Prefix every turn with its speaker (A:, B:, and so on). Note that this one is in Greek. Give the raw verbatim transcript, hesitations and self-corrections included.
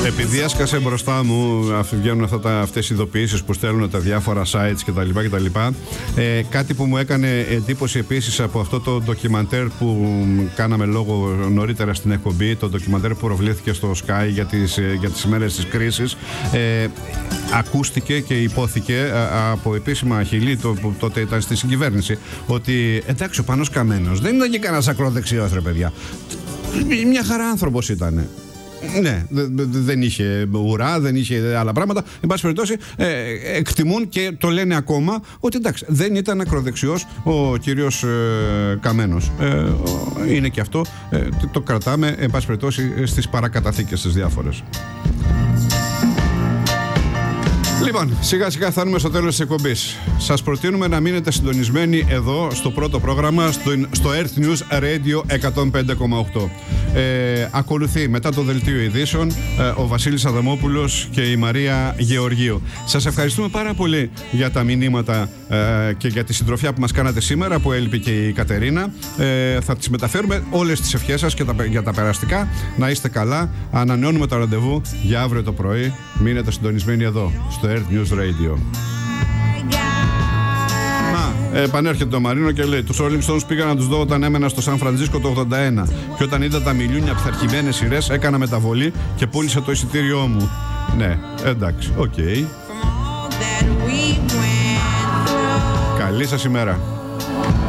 A: Επειδή έσκασε μπροστά μου, βγαίνουν αυτά τα, αυτές οι ειδοποιήσεις που στέλνουν τα διάφορα sites κτλ. κτλ. Ε, κάτι που μου έκανε εντύπωση επίσης από αυτό το ντοκιμαντέρ που κάναμε λόγο νωρίτερα στην εκπομπή, το ντοκιμαντέρ που προβλήθηκε στο Sky για τις, για τις ημέρες της κρίσης, ε, ακούστηκε και υπόθηκε από επίσημα χειλή, το, που τότε ήταν στη συγκυβέρνηση, ότι εντάξει, ο Πάνος Καμένος δεν ήταν και κανένας ακροδεξιός, ρε παιδιά. Μια χαρά άνθρωπος ήταν. Ναι, δεν είχε ουρά, δεν είχε άλλα πράγματα. Εν πάση περιπτώσει, ε, εκτιμούν και το λένε ακόμα ότι εντάξει, δεν ήταν ακροδεξιός ο κύριος ε, Καμένος. Ε, είναι και αυτό, ε, το κρατάμε, εν πάση περιπτώσει, στις παρακαταθήκες τις διάφορες. Λοιπόν, σιγά σιγά φτάνουμε στο τέλος της εκπομπής. Σας προτείνουμε να μείνετε συντονισμένοι εδώ στο πρώτο πρόγραμμα, στο, στο Earth News Radio εκατόν πέντε κόμμα οκτώ. Ε, ακολουθεί μετά το δελτίο ειδήσεων ε, ο Βασίλης Αδαμόπουλος και η Μαρία Γεωργίου. Σας ευχαριστούμε πάρα πολύ για τα μηνύματα ε, και για τη συντροφιά που μας κάνατε σήμερα, που έλειπε και η Κατερίνα. Ε, θα τις μεταφέρουμε όλες τις ευχές σας και τα, για τα περαστικά. Να είστε καλά. Ανανεώνουμε το ραντεβού για αύριο το πρωί. Μείνετε συντονισμένοι εδώ στο Earth News Radio. Ε, επανέρχεται το Μαρίνο και λέει: τους Rolling Stones πήγα να τους δω όταν έμενα στο Σαν Φραντζίσκο το ογδόντα ένα. Και όταν είδα τα μιλιούνια πειθαρχημένες σειρές, έκανα μεταβολή και πούλησα το εισιτήριό μου. Ναι, εντάξει, οκ. Okay. Καλή σας ημέρα.